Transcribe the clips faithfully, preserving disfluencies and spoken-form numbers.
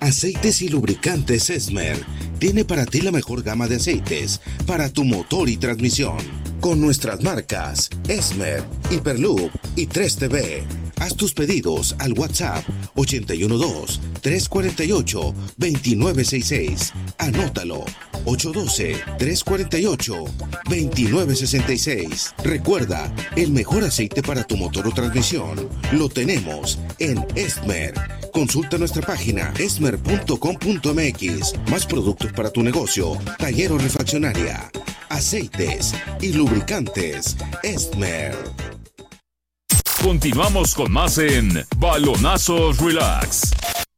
Aceites y lubricantes Esmer tiene para ti la mejor gama de aceites para tu motor y transmisión. Con nuestras marcas Esmer, Hyperloop y tres T V. Haz tus pedidos al WhatsApp ochenta y uno dos, trescientos cuarenta y ocho, veintinueve sesenta y seis. Anótalo, ocho uno dos, trescientos cuarenta y ocho, veintinueve sesenta y seis. Recuerda, el mejor aceite para tu motor o transmisión lo tenemos en Esmer. Consulta nuestra página esmer punto com punto m x. Más productos para tu negocio, taller o refaccionaria. Aceites y lubricantes Esmer. Continuamos con más en Balonazos Relax.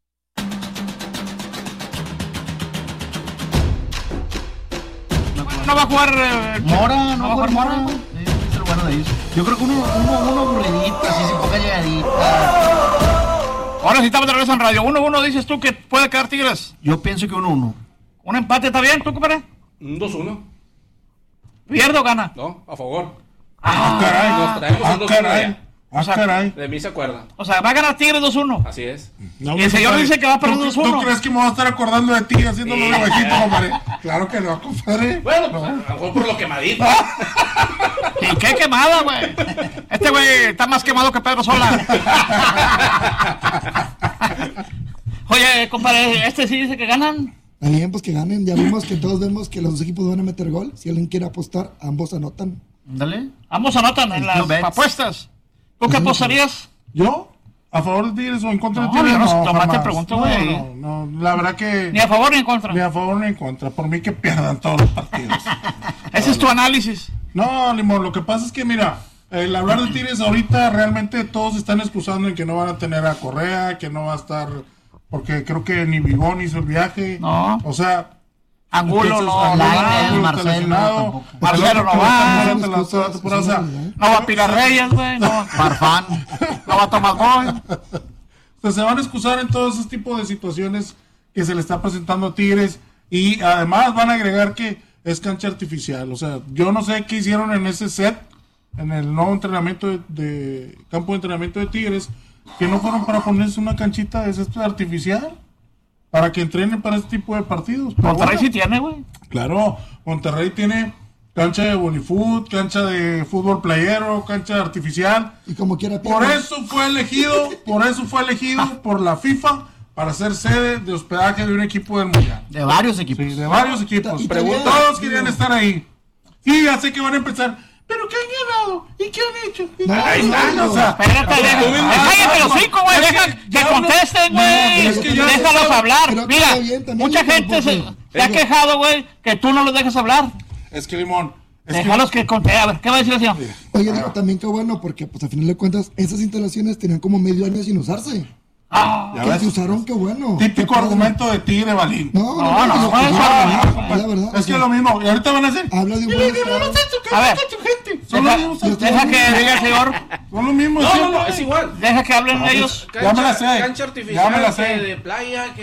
No va a jugar eh, Mora, no, no va a jugar Mora. Mora. Sí, es el bueno de ellos. Yo creo que uno, uno, uno aburridito, así sin poca llegadita. Ahora sí estamos de regreso en radio. uno uno dices tú que puede quedar Tigres. Yo pienso que uno uno. ¿Un empate está bien, tú, compadre? Un dos uno. ¿Pierde o gana? No, a favor. Ah, caray. Nos traemos Ah, un dos uno caray. ya. Ah, O sea, caray. De mí se acuerda. O sea, va a ganar Tigres dos uno. Así es. No, Y el señor compadre, dice que va a perder ¿tú- dos uno. ¿Tú crees que me voy a estar acordando de ti haciéndolo de bajito, compadre? Claro que no, compadre. Bueno, pues a lo mejor por lo quemadito. ¿Y qué quemada, güey? Este güey está más quemado que Pedro Sola. Oye, compadre, este sí dice que ganan. Está bien, pues que ganen. Ya vimos que todos vemos que los dos equipos van a meter gol. Si alguien quiere apostar, ambos anotan. Dale. Ambos anotan en las No bets. apuestas. ¿Tú qué apostarías? ¿Yo? ¿A favor de Tigres o en contra No, de Tigres? yo no- nomás te jamás. pregunto, güey. No, no, no, la verdad que... Ni a favor ni en contra. Ni a favor ni en contra. Por mí que pierdan todos los partidos. Ese es tu análisis. No, Limón, lo que pasa es que, mira, el hablar de Tigres ahorita realmente todos están excusando en que no van a tener a Correa, que no va a estar... Porque creo que ni Bigón hizo el viaje. No. O sea... Angulo entonces, no, Angulo, Lainez, Angulo está Marcelo, lesionado. tampoco. Marcelo no va. Marcelo no va. O sea, No va a Pilar Reyes, güey. No, Farfán. no va a Tomás Boy. O sea, se van a excusar en todo ese tipo de situaciones que se le está presentando a Tigres y además van a agregar que es cancha artificial. O sea, yo no sé qué hicieron en ese set, en el nuevo entrenamiento de, de campo de entrenamiento de Tigres, que no fueron para ponerse una canchita de césped artificial para que entrenen para este tipo de partidos. Pero Monterrey bueno, sí tiene, güey. claro, Monterrey tiene cancha de bolifoot, cancha de fútbol playero, cancha artificial. Y como quiera, Por pierden. eso fue elegido, por eso fue elegido por la FIFA para ser sede de hospedaje de un equipo del Mundial. De varios equipos. Sí, de varios equipos. Y Pregun- también- Todos querían estar ahí. Y ya sé que van a empezar. ¿Pero qué han ganado? ¿Y qué han hecho? ¿Y No, qué han no, hecho? no. O sea, Espérate, deja- tú mismo- cállate los cinco, güey. Es Deja que que ya contesten, no- güey. es que ya se Déjalos sabe. hablar. Creo que Mira, está bien también, mucha Limón, gente se, porque- se ha quejado, güey, que tú no los dejas hablar. Es que Limón. Es que- Déjalos que conté. A ver, ¿qué va a decir el señor? Oye, digo, también qué bueno, porque pues a final de cuentas, esas instalaciones tenían como medio año sin usarse. Ah, Ya Que ves. se usaron, qué bueno. Típico Qué padre. argumento de Tigre Balín. No, No, no, no, no, no, eso no, no, es la verdad. Es que es lo mismo. Y ahorita van a hacer. Habla de un Y buen le dieron estado. los hechos que A ver. hace su gente. Son los Deja, mismos. deja que diga el señor. Son los mismos. No, no, siempre. no, es igual. Deja que hablen ellos. Ya me la sé. Cancha Ya me artificial, la sé. que de playa, que